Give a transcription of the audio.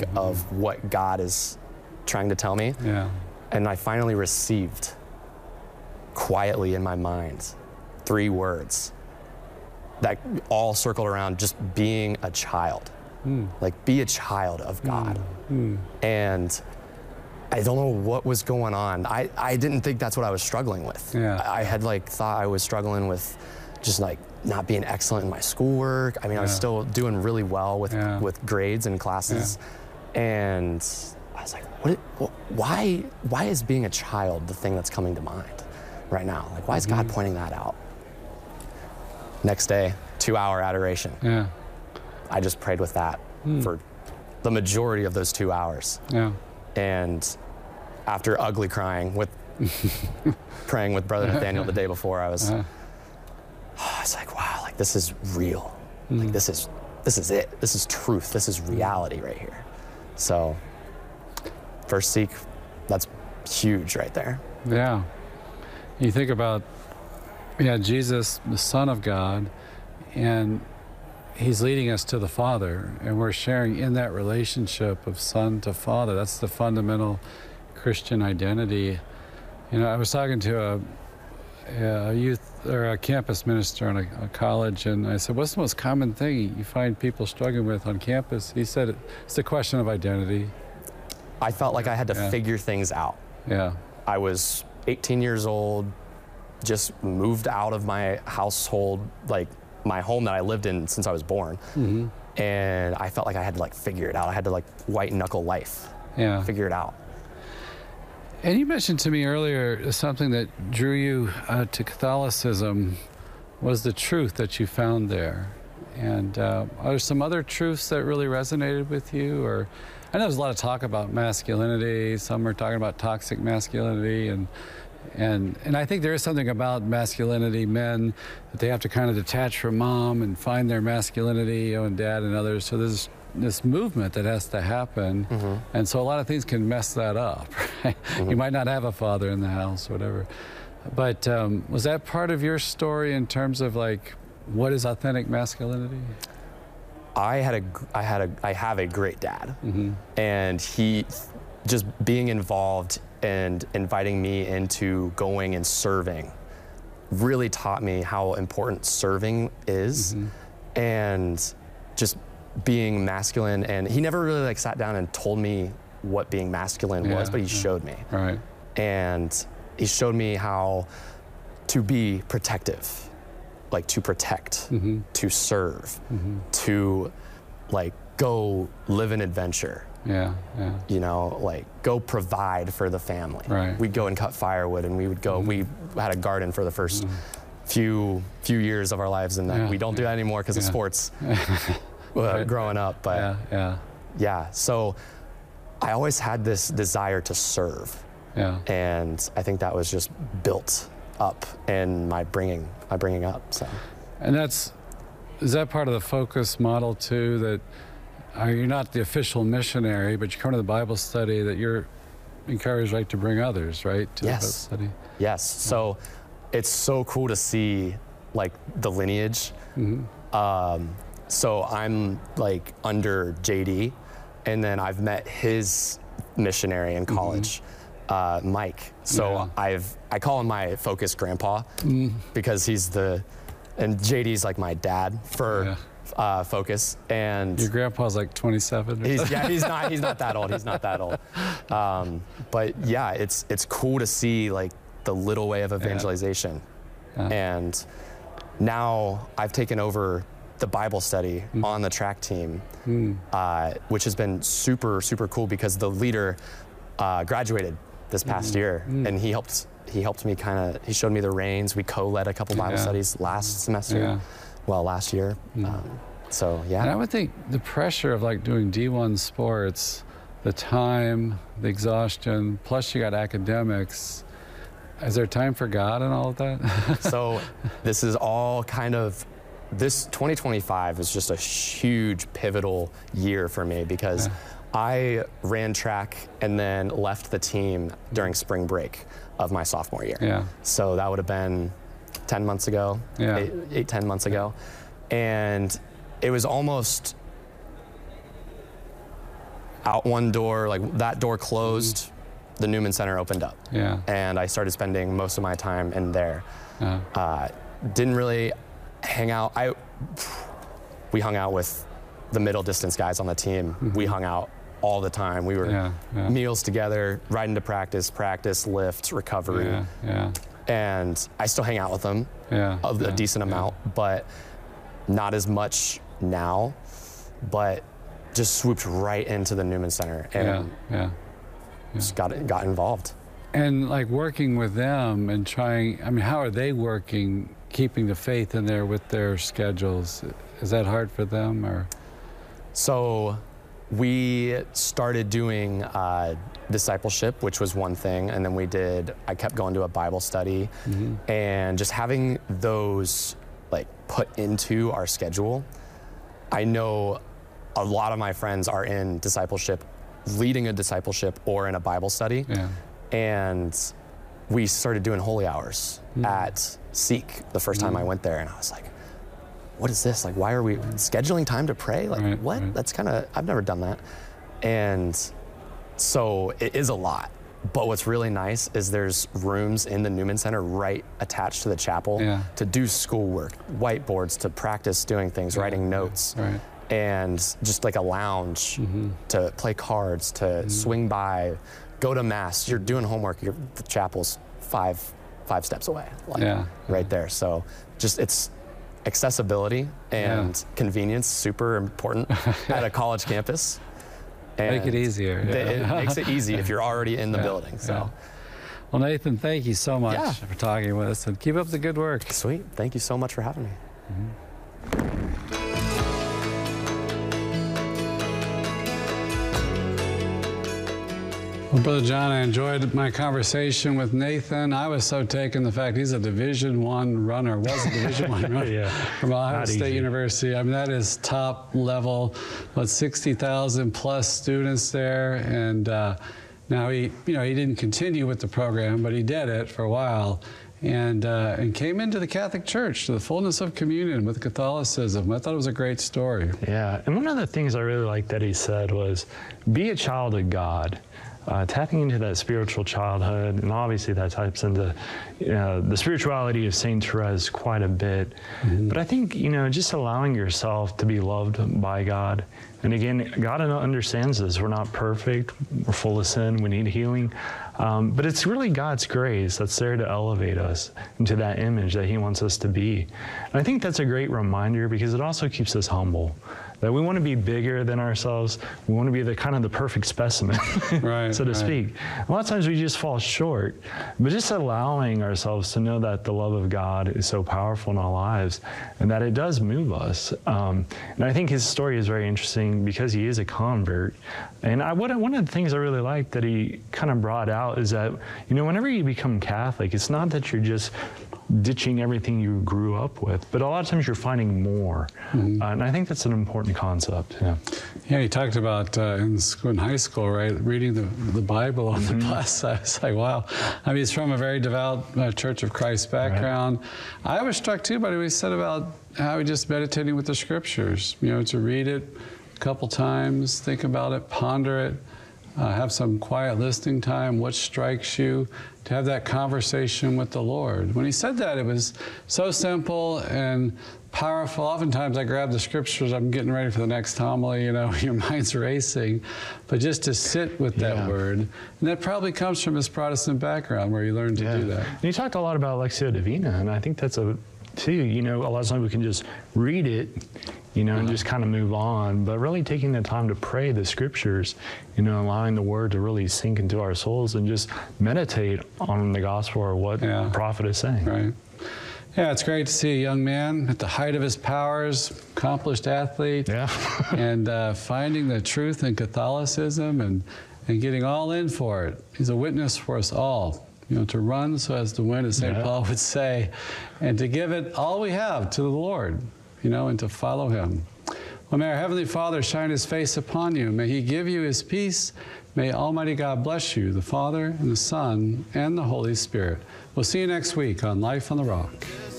of what God is trying to tell me. Yeah. And I finally received quietly in my mind 3 words that all circled around just being a child. Like, be a child of God. And I don't know what was going on. I didn't think that's what I was struggling with. Yeah. I had like thought I was struggling with just like not being excellent in my schoolwork. I mean, I was still doing really well with grades and classes. And I was like, why is being a child the thing that's coming to mind right now? Like, why is God pointing that out? Next day, 2-hour adoration. Yeah. I just prayed with that for the majority of those 2 hours. Yeah. And after ugly crying with praying with Brother Nathaniel the day before, I was like, wow, like this is real. Like this is it. This is truth. This is reality right here. So first seek, that's huge right there. Yeah. You think about, Jesus, the Son of God, and he's leading us to the Father, and we're sharing in that relationship of son to father. That's the fundamental Christian identity. I was talking to a youth or a campus minister in a college, and I said, what's the most common thing you find people struggling with on campus? He said, it's the question of identity. I felt like I had to figure things out. Yeah. I was 18 years old, just moved out of my household, like my home that I lived in since I was born. And I felt like I had to like figure it out. I had to like white knuckle life, figure it out. And you mentioned to me earlier something that drew you to Catholicism was the truth that you found there. And are there some other truths that really resonated with you? Or I know there's a lot of talk about masculinity. Some are talking about toxic masculinity, and I think there is something about masculinity, men, that they have to kind of detach from mom and find their masculinity, and dad and others. So there's this movement that has to happen. And so a lot of things can mess that up, right? You might not have a father in the house or whatever. But was that part of your story in terms of like, what is authentic masculinity? I have a great dad, and he just being involved and inviting me into going and serving really taught me how important serving is, and just being masculine. And he never really like sat down and told me what being masculine was, but he showed me. Right. And he showed me how to be protective, like to protect, to serve, to like go live an adventure. Like go provide for the family. Right. We'd go and cut firewood, and we would go, we had a garden for the first few years of our lives, and we don't do that anymore because of sports growing up. But so I always had this desire to serve. And I think that was just built up in my bringing up. So. And is that part of the focus model too, that you're not the official missionary, but you come to the Bible study, that you're encouraged, right, to bring others, right, to the Bible study? Yes. So it's so cool to see like the lineage. So I'm like under JD, and then I've met his missionary in college, Mike. So I call him my focus grandpa because he's and JD's like my dad for focus. And your grandpa's like 27. He's not that old. He's not that old. But yeah, it's cool to see like the little way of evangelization. And now I've taken over the Bible study on the track team, which has been super, super cool because the leader graduated this past year, and he helped me he showed me the reins. We co-led a couple Bible studies last semester, last year. So And I would think the pressure of like doing D1 sports, the time, the exhaustion, plus you got academics. Is there time for God and all of that? So this is all this 2025 is just a huge pivotal year for me because I ran track and then left the team during spring break of my sophomore year. So that would have been 10 months ago, 10 months ago. And it was almost out one door, like that door closed, the Newman Center opened up. Yeah. And I started spending most of my time in there. Yeah. Didn't really hang out. We hung out with the middle distance guys on the team. We hung out all the time. We were meals together, riding to practice, lift, recovery. And I still hang out with them a decent amount, but not as much now. But just swooped right into the Newman Center and just got involved. And like working with them and trying, I mean, how are they working, keeping the faith in there with their schedules? Is that hard for them, or? So we started doing discipleship, which was one thing, and then I kept going to a Bible study, and just having those like put into our schedule. I know a lot of my friends are in discipleship, leading a discipleship or in a Bible study, and we started doing holy hours at Seek the first time I went there, and I was like, what is this? Like, why are we scheduling time to pray? Like, what? That's kind of, I've never done that. And so it is a lot. But what's really nice is there's rooms in the Newman Center right attached to the chapel to do schoolwork, whiteboards to practice doing things, writing notes, and just like a lounge to play cards, to swing by, go to mass. You're doing homework, the chapel's five steps away, like right there. So just it's accessibility and convenience, super important at a college campus. And make it easier. It makes it easy if you're already in the building. So, well, Nathan, thank you so much for talking with us, and keep up the good work. Sweet. Thank you so much for having me. Well, Brother John, I enjoyed my conversation with Nathan. I was so taken the fact he's a Division I runner, was a Division I runner from Ohio State University. I mean, that is top level, but 60,000 plus students there. And now he didn't continue with the program, but he did it for a while. And came into the Catholic Church, to the fullness of communion with Catholicism. I thought it was a great story. Yeah, and one of the things I really liked that he said was, be a child of God. Tapping into that spiritual childhood, and obviously that types into the spirituality of Saint Therese quite a bit. But I think, just allowing yourself to be loved by God. And again, God understands this. We're not perfect. We're full of sin. We need healing. But it's really God's grace that's there to elevate us into that image that He wants us to be. And I think that's a great reminder, because it also keeps us humble. That we want to be bigger than ourselves. We want to be the kind of the perfect specimen, so to speak. A lot of times we just fall short, but just allowing ourselves to know that the love of God is so powerful in our lives, and that it does move us. And I think his story is very interesting because he is a convert. And one of the things I really like that he kind of brought out is that, whenever you become Catholic, it's not that you're just ditching everything you grew up with, but a lot of times you're finding more. And I think that's an important concept. Yeah, he talked about in high school, right, reading the Bible on the bus. I was like, wow. I mean, he's from a very devout Church of Christ background. I was struck too by what he said about how he just meditating with the scriptures, to read it a couple times, think about it, ponder it, have some quiet listening time, what strikes you, to have that conversation with the Lord. When he said that, it was so simple and powerful. Oftentimes I grab the scriptures, I'm getting ready for the next homily, your mind's racing. But just to sit with that word, and that probably comes from his Protestant background where he learned to do that. And you talked a lot about Lectio Divina, and I think that's too, a lot of times we can just read it, and just kind of move on, but really taking the time to pray the scriptures, allowing the word to really sink into our souls and just meditate on the gospel or what the prophet is saying. Right. Yeah, it's great to see a young man at the height of his powers, accomplished athlete, and finding the truth in Catholicism and getting all in for it. He's a witness for us all. To run so as to win, as St. Paul would say, and to give it all we have to the Lord, and to follow Him. Well, may our Heavenly Father shine His face upon you. May He give you His peace. May Almighty God bless you, the Father and the Son and the Holy Spirit. We'll see you next week on Life on the Rock.